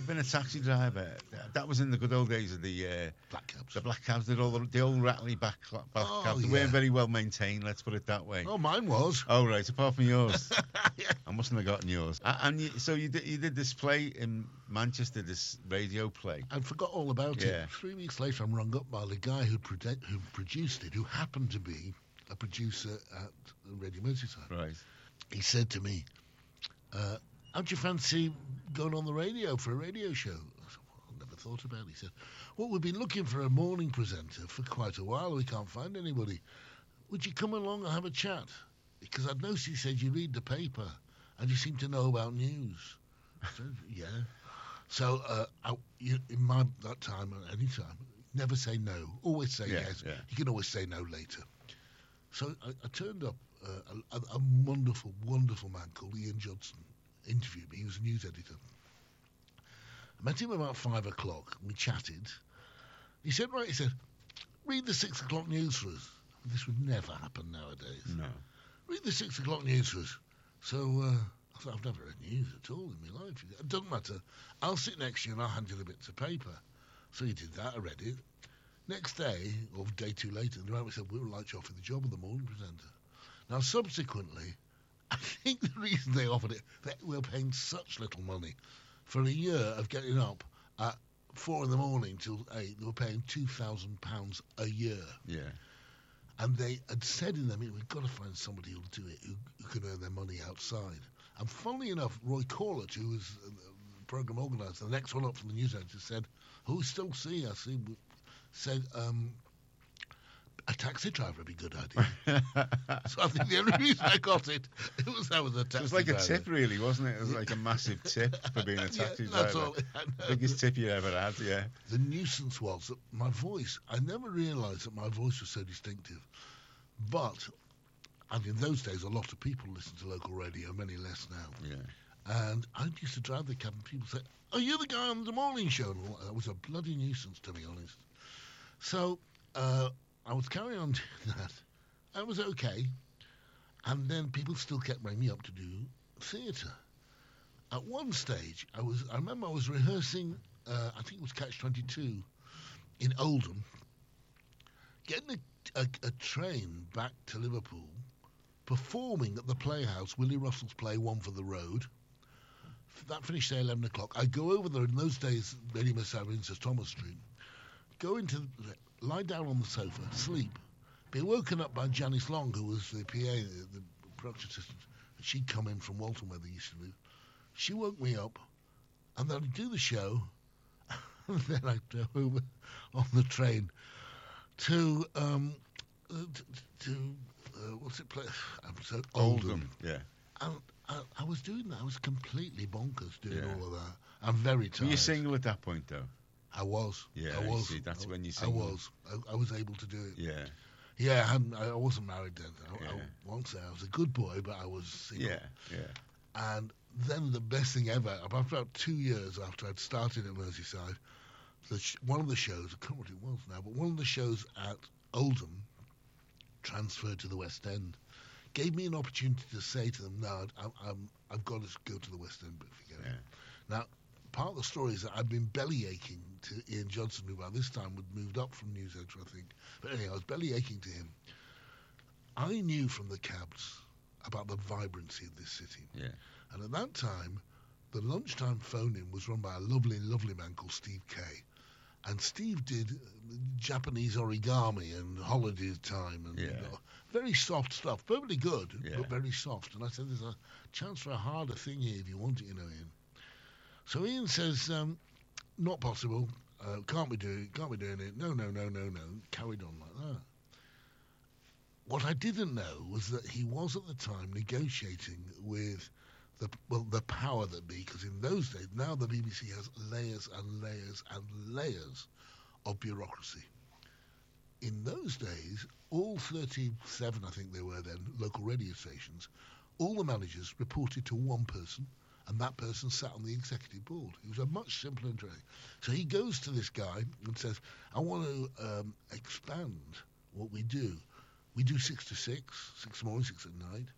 been a taxi driver. That was in the good old days of the Black cabs. the black cabs. Did all the old rattly back cabs. They weren't very well maintained. Let's put it that way. Oh, mine was. Oh right, apart from yours. Yeah. I mustn't have gotten yours. So you did this play in Manchester, this radio play. I forgot all about Yeah. it. 3 weeks later, I'm rung up by the guy who produced it, who happened to be a producer at Radio Merseyside. Right. He said to me, how'd you fancy going on the radio for a radio show? I said, well, I never thought about it. He said, well, we've been looking for a morning presenter for quite a while. We can't find anybody. Would you come along and have a chat? Because I'd noticed, he said, you read the paper and you seem to know about news. I said, yeah. So in that time, at any time, never say no. Always say yes. Yeah. You can always say no later. So I turned up. A wonderful, wonderful man called Ian Judson interviewed me. He was a news editor. I met him about 5 o'clock. We chatted. He said, read the 6 o'clock news for us. This would never happen nowadays. No. Read the 6 o'clock news for us. So I thought, I've never read news at all in my life. It doesn't matter. I'll sit next to you and I'll hand you the bits of paper. So he did that. I read it. Next day, or day 2 later, the writer said, we would like to offer the job of the morning presenter. Now, subsequently, I think the reason they offered it, they were paying such little money. For a year of getting up at 4 in the morning till 8, they were paying £2,000 a year. Yeah. And they had said in their meeting, we've got to find somebody who'll do it, who can earn their money outside. And funnily enough, Roy Corlett, who was the programme organiser, the next one up from the news editor, said, who we still see, said, a taxi driver would be a good idea. So I think the only reason I got it was a taxi driver. It was like a tip, really, wasn't it? It was like a massive tip for being a taxi driver. That's all. Biggest tip you ever had, yeah. The nuisance was that my voice, I never realised that my voice was so distinctive. But, and in those days, a lot of people listened to local radio, many less now. Yeah. And I used to drive the cab and people say, are you the guy on the morning show? And that was a bloody nuisance, to be honest. So, I was carrying on doing that. I was okay. And then people still kept ringing me up to do theatre. At one stage, I remember I was rehearsing, I think it was Catch-22 in Oldham, getting a train back to Liverpool, performing at the Playhouse, Willie Russell's play, One for the Road. That finished at 11 o'clock. I go over there, in those days, Radio Merseyside, St Thomas Street, lie down on the sofa, sleep, be woken up by Janice Long, who was the PA, the production assistant. She'd come in from Walton, where they used to live. She woke me up, and then I'd do the show, and then I'd go over on the train to what's it play? Oldham. Yeah. And I was doing that. I was completely bonkers doing all of that. I'm very tired. Were you single at that point, though? I was. Yeah, I was. See, that's when you I single. was. I was able to do it. Yeah. Yeah, I wasn't married then. I won't say I was a good boy, but I was single. Yeah. And then the best thing ever, about 2 years after I'd started at Merseyside, one of the shows, I can't remember what it was now, but one of the shows at Oldham transferred to the West End. Gave me an opportunity to say to them, no, I've got to go to the West End, but forget it. Now, part of the story is that I'd been belly aching to Ian Johnson, who by this time had moved up from News Editor, I think. But anyway, I was belly aching to him. I knew from the cabs about the vibrancy of this city. Yeah. And at that time, the lunchtime phone-in was run by a lovely, lovely man called Steve Kay. And Steve did Japanese origami and holiday time and very soft stuff, perfectly good, but very soft. And I said, there's a chance for a harder thing here if you want it, Ian. So Ian says, not possible, can't be doing it, no, carried on like that. What I didn't know was that he was at the time negotiating with the power that be, because in those days, now the BBC has layers and layers and layers of bureaucracy. In those days, all 37, I think there were then, local radio stations, all the managers reported to one person, and that person sat on the executive board. It was a much simpler interview. So he goes to this guy and says, I want to expand what we do. We do 6 to 6, 6 in the morning, 6 at night.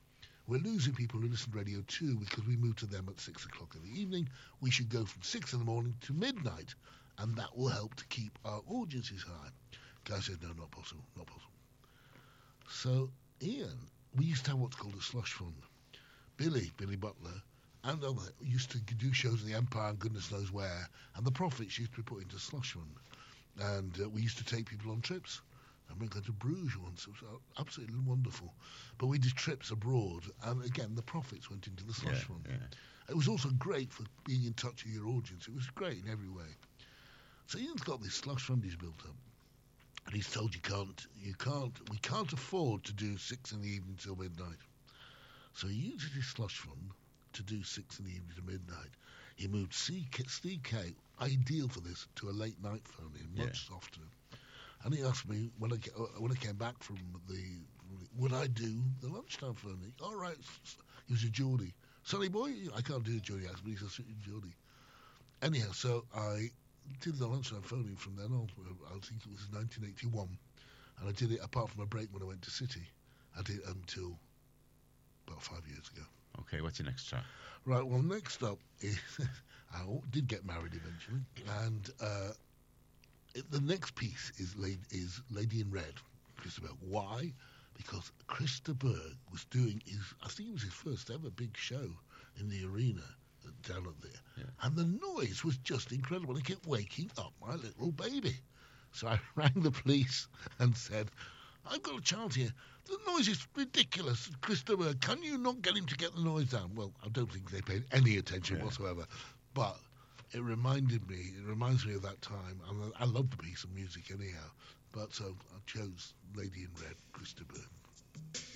We're losing people who listen to Radio 2 because we moved to them at 6 o'clock in the evening. We should go from 6 in the morning to midnight, and that will help to keep our audiences high. Guy said, no, not possible, not possible. So, Ian, we used to have what's called a slush fund. Billy Butler, and other used to do shows in the Empire and goodness knows where, and the profits used to be put into slush fund. And we used to take people on trips. I remember going to Bruges once. It was absolutely wonderful. But we did trips abroad, and again, the profits went into the slush fund. Yeah. It was also great for being in touch with your audience. It was great in every way. So Ian's got this slush fund he's built up, and he's told we can't afford to do 6 in the evening till midnight. So he uses his slush fund to do 6 in the evening to midnight. He moved Steve K, ideal for this, to a late night phone-in, much softer. And he asked me when I came back from would I do the lunchtime phone-in? All right, he was a Geordie. Sonny boy, I can't do a Geordie accent, but he's a Geordie. Anyhow, so I did the lunchtime phone-in from then on. I think it was 1981, and I did it apart from a break when I went to City. I did it until about 5 years ago. Okay, what's your next track? Right, well, next up is I did get married eventually, and the next piece is Lady in Red, Chris de Burgh. Why? Because Chris de Burgh was doing I think it was his first ever big show in the arena down at there, and the noise was just incredible. It kept waking up my little baby. So I rang the police and said, I've got a child here. The noise is ridiculous. Chris de Burgh, can you not get him to get the noise down? Well, I don't think they paid any attention whatsoever. But it reminds me of that time. And I love the piece of music anyhow. But so I chose Lady in Red, Chris de Burgh.